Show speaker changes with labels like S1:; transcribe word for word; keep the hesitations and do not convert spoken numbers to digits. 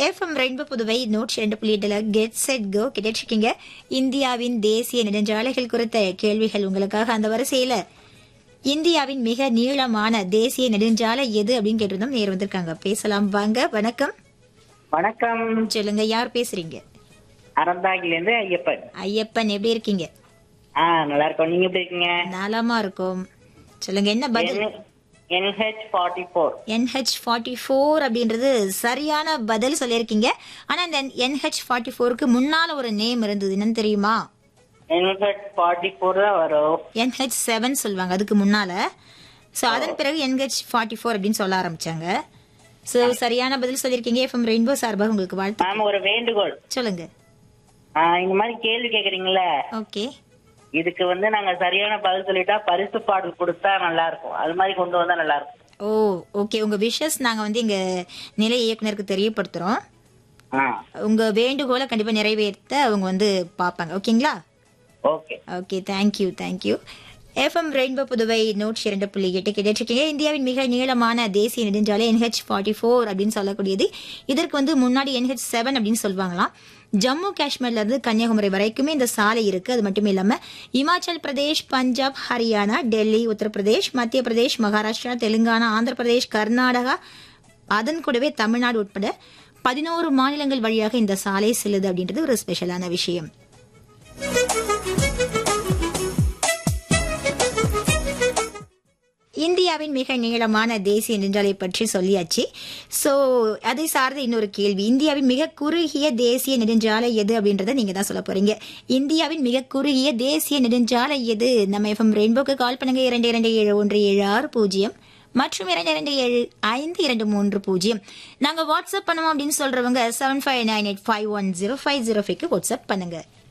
S1: FM rainbow Puduvai நூற்றி இரண்டு புள்ளி எட்டுல கெட் செட் கோ கிடைச்சிருக்கீங்க. இந்தியாவின் தேசிய நெடுஞ்சாலைகள் குறித்த கேள்விகள் உங்களுக்காக. அந்த வரிசையில இந்தியாவின் மிக நீளமான தேசிய நெடுஞ்சாலை எது அப்படின்னு கேட்டிருந்தோம். நேர் வந்திருக்காங்க, பேசலாம் வாங்க. வணக்கம்.
S2: வணக்கம்.
S1: சொல்லுங்க, யார் பேசுறீங்க?
S2: அறந்தாங்கில இருந்து ஐயப்பன்.
S1: ஐயப்பன், எப்படி இருக்கீங்க?
S2: ஆ, நல்லா இருக்கோம். நீங்க எப்படி இருக்கீங்க?
S1: நலமா இருக்கும். சொல்லுங்க, என்ன பதில்?
S2: NH forty four.
S1: NH forty four அப்படின்றது சரியான பதில் சொல்லியிருக்கீங்க. ஆனா இந்த என்ஹெச் ஃபார்ட்டி ஃபோருக்கு முன்னால ஒரு நேம் இருந்தது, என்னன்னு தெரியுமா?
S2: என்ஹெச் ஃபார்ட்டி ஃபோர் தான் வரும்.
S1: என்ஹெச் செவன் சொல்லுவாங்க அதுக்கு முன்னால. சோ அதன் பிறகு என்ஹெச் ஃபார்ட்டி ஃபோர் அப்படின்னு சொல்ல ஆரம்பிச்சாங்க. சோ சரியான பதில் சொல்லியிருக்கீங்க. எஃப்எம் ரெயின்போ சார்பாக உங்களுக்கு வாழ்த்து.
S2: மேம், ஒரு வேண்டுகோள்.
S1: சொல்லுங்க.
S2: ஆ, இந்த மாதிரி கேள்வி கேக்குறீங்களா?
S1: ஓகே.
S2: இதுக்கு வந்து நாங்க சரியான பதில் சொல்லிட்டா பரிசு பாடல் கொடுத்தா நல்லா இருக்கும். அது மாதிரி கொண்டு வந்தா நல்லா இருக்கும்.
S1: ஓ, ஓகே. உங்க விஷஸ் நாங்க வந்து எங்க நிலை இயக்குனருக்கு தெரியப்படுத்துறோம்.
S2: ஆ,
S1: உங்க வேண்டுகோளை கண்டிப்பா நிறைவேற்ற அவங்க வந்து பாப்பாங்க. ஓகேங்களா?
S2: Okay.
S1: Okay, thank you thank you. FM rainbow Puduvai நூற்றி இரண்டு புள்ளி எட்டு கிடைச்சிருக்கீங்க. இந்தியாவின் மிக நீளமான தேசிய நெடுஞ்சாலை என்ஹெச் ஃபார்ட்டி ஃபோர் அப்படின்னு சொல்லக்கூடியது. இதற்கு வந்து முன்னாடி என்ஹெச் செவன் அப்படின்னு சொல்லுவாங்களாம். ஜம்மு காஷ்மீர்ல இருந்து கன்னியாகுமரி வரைக்குமே இந்த சாலை இருக்கு. அது மட்டும் இல்லாம இமாச்சல் பிரதேஷ், பஞ்சாப், ஹரியானா, டெல்லி, உத்தரப்பிரதேஷ், மத்திய பிரதேஷ், மகாராஷ்டிரா, தெலுங்கானா, ஆந்திர பிரதேஷ், கர்நாடகா, அதன் கூடவே தமிழ்நாடு உட்பட பதினோரு மாநிலங்கள் வழியாக இந்த சாலை செல்லுது அப்படின்றது ஒரு ஸ்பெஷலான விஷயம். இந்தியாவின் மிக நீளமான தேசிய நெடுஞ்சாலை பற்றி சொல்லியாச்சு. சோ அதை சார்ந்த இன்னொரு கேள்வி, இந்தியாவின் மிக குறுகிய தேசிய நெடுஞ்சாலை எது அப்படின்றத நீங்க தான் சொல்ல போறீங்க. இந்தியாவின் மிக குறுகிய தேசிய நெடுஞ்சாலை எது? நம்ம எஃப்எம் ரெயின்போக்கு கால் பண்ணுங்க. இரண்டு இரண்டு ஏழு ஒன்று ஏழு ஆறு பூஜ்ஜியம் மற்றும் இரண்டு இரண்டு ஏழு ஐந்து இரண்டு மூன்று பூஜ்ஜியம். நாங்க வாட்ஸ்அப் பண்ணுவோம் அப்படின்னு சொல்றவங்க seven five nine eight five one zero five zero ஃபைவ்க்கு வாட்ஸ்அப் பண்ணுங்க.